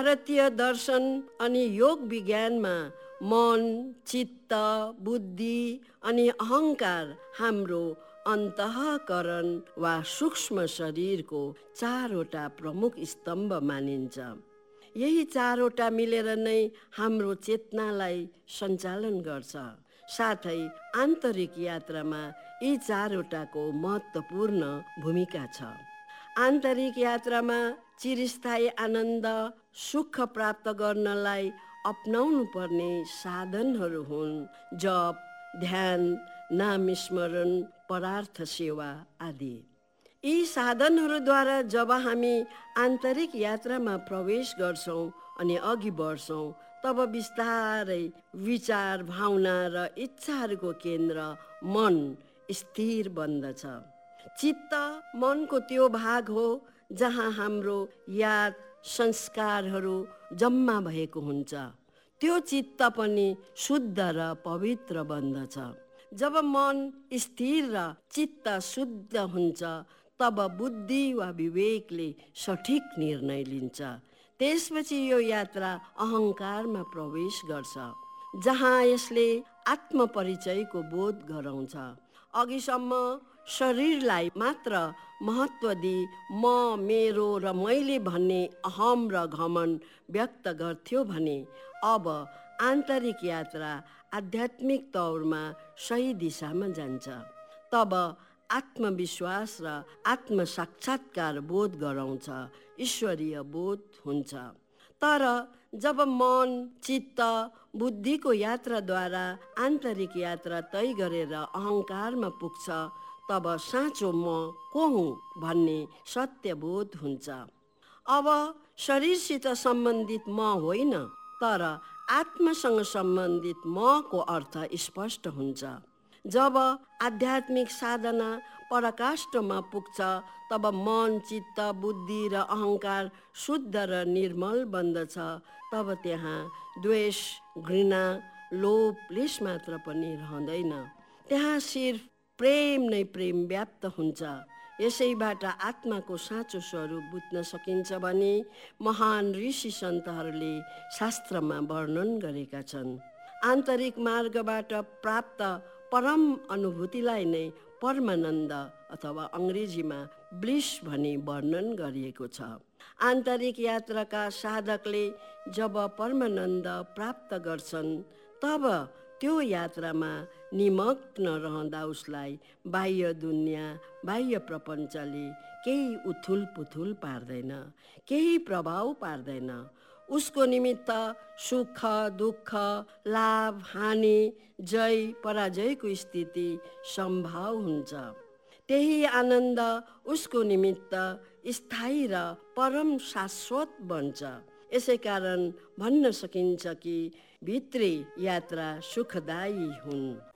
भारतीय दर्शन अनि योग विज्ञानमा मन, चित्त, बुद्धि अनि अहङ्कार हाम्रो अन्तःकरण वा सूक्ष्म शरीरको चारवटा प्रमुख स्तम्भ मानिन्छ। यही चारवटा मिलेर नै हाम्रो चेतनालाई सञ्चालन गर्छ। साथै आन्तरिक यात्रामा यी चारवटाको महत्त्वपूर्ण भूमिका छ। आन्तरिक यात्रामा चिरस्थायी आनन्द, सुख प्राप्त गर्नलाई अपनाउनु पर्ने साधनहरू हुन् जप, ध्यान, नाम स्मरण, परार्थ सेवा आदि। यी साधनहरूद्वारा जब हामी आन्तरिक यात्रामा प्रवेश गर्छौँ अनि अघि बढ्छौँ, तब बिस्तारै विचार, भावना र इच्छाहरूको केन्द्र मन स्थिर बन्दछ। चित्त मनको त्यो भाग हो जहाँ हाम्रो याद, संस्कारहरू जम्मा भएको हुन्छ। त्यो चित्त पनि शुद्ध र पवित्र बन्दछ। जब मन स्थिर र चित्त शुद्ध हुन्छ, तब बुद्धि वा विवेकले सठिक निर्णय लिन्छ। त्यसपछि यो यात्रा अहङ्कारमा प्रवेश गर्छ, जहाँ यसले आत्मपरिचयको बोध गराउँछ। अघिसम्म शरीरलाई मात्र महत्त्व दिई म, मेरो र मैले भन्ने अहम र घमण्ड व्यक्त गर्थ्यो भने अब आन्तरिक यात्रा आध्यात्मिक तौरमा सही दिशामा जान्छ। तब आत्मविश्वास र आत्मसाक्षात्कार बोध गराउँछ, ईश्वरीय बोध हुन्छ। तर जब मन, चित्त, बुद्धिको यात्राद्वारा आन्तरिक यात्रा तय गरेर अहङ्कारमा पुग्छ, तब साँचो म को हुँ भन्ने सत्यबोध हुन्छ। अब शरीरसित सम्बन्धित म होइन, तर आत्मासँग सम्बन्धित म को अर्थ स्पष्ट हुन्छ। जब आध्यात्मिक साधना पराकाष्ठमा पुग्छ, तब मन, चित्त, बुद्धि र अहङ्कार शुद्ध र निर्मल बन्दछ। तब त्यहाँ द्वेष, घृणा, लोभ, लेश मात्र पनि रहँदैन। त्यहाँ सिर्फ प्रेम नै प्रेम व्याप्त हुन्छ। यसैबाट आत्माको साँचो स्वरूप बुझ्न सकिन्छ भने महान ऋषि सन्तहरूले शास्त्रमा वर्णन गरेका छन्। आन्तरिक मार्गबाट प्राप्त परम अनुभूतिलाई नै परमानन्द अथवा अङ्ग्रेजीमा ब्लिस भनी वर्णन गरिएको छ। आन्तरिक यात्राका साधकले जब परमानन्द प्राप्त गर्छन्, तब त्यो यात्रामा निमग्न रहँदा उसलाई बाह्य दुनियाँ, बाह्य प्रपञ्चले केही उथुल पुथुल पार्दैन, केही प्रभाव पार्दैन। उसको निमित्त सुख, दुःख, लाभ, हानि, जय, पराजयको स्थिति सम्भव हुन्छ। त्यही आनन्द उसको निमित्त स्थायी र परम शाश्वत बन्छ। यसै कारण भन्न सकिन्छ कि भित्री यात्रा सुखदायी हुन्।